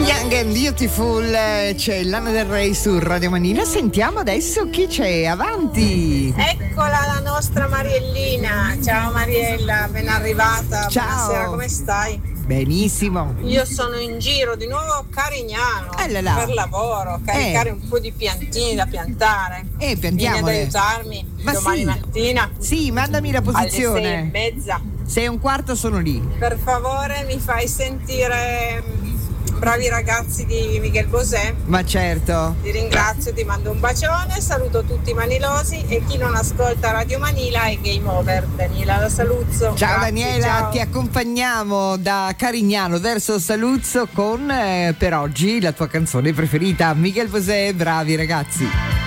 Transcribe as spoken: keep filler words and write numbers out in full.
Young and Beautiful, c'è Lana Del Rey su Radio Manila. Sentiamo adesso chi c'è, avanti. Eccola la nostra Mariellina. Ciao Mariella, ben arrivata. Ciao. Buonasera, come stai? Benissimo. Io sono in giro di nuovo a Carignano eh là là. per lavoro, caricare eh. un po' di piantini da piantare. Eh, piantiamole. Vieni ad aiutarmi Ma domani sì. mattina. Sì, mandami la posizione. Alle sei e mezza. Sei e un quarto sono lì. Per favore mi fai sentire Bravi ragazzi di Miguel Bosé. Ma certo. Ti ringrazio, ti mando un bacione, saluto tutti i manilosi e chi non ascolta Radio Manila è Game Over. Daniela da Saluzzo. Ciao. Grazie, Daniela, ciao. Ti accompagniamo da Carignano verso Saluzzo con eh, per oggi la tua canzone preferita, Miguel Bosé, Bravi ragazzi.